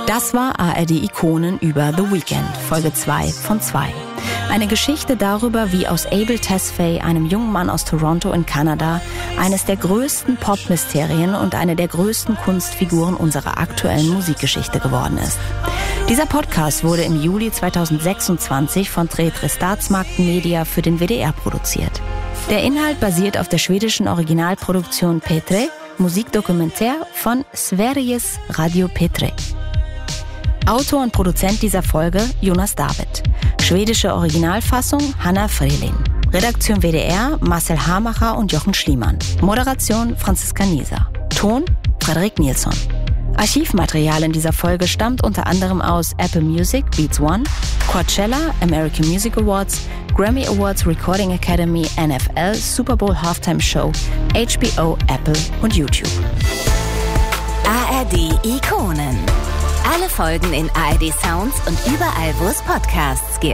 Das war ARD Ikonen über The Weeknd, Folge 2 von 2. Eine Geschichte darüber, wie aus Abel Tesfaye, einem jungen Mann aus Toronto in Kanada, eines der größten Pop-Mysterien und eine der größten Kunstfiguren unserer aktuellen Musikgeschichte geworden ist. Dieser Podcast wurde im Juli 2026 von Tre Staatsmakten Media für den WDR produziert. Der Inhalt basiert auf der schwedischen Originalproduktion P3, Musikdokumentär von Sveriges Radio P3. Autor und Produzent dieser Folge Jonas David. Schwedische Originalfassung Hanna Frelin. Redaktion WDR Marcel Hamacher und Jochen Schliemann. Moderation Franziska Nieser. Ton Frederik Nilsson. Archivmaterial in dieser Folge stammt unter anderem aus Apple Music, Beats One, Coachella, American Music Awards, Grammy Awards, Recording Academy, NFL, Super Bowl Halftime Show, HBO, Apple und YouTube. ARD Ikonen. Alle Folgen in ARD Sounds und überall, wo es Podcasts gibt.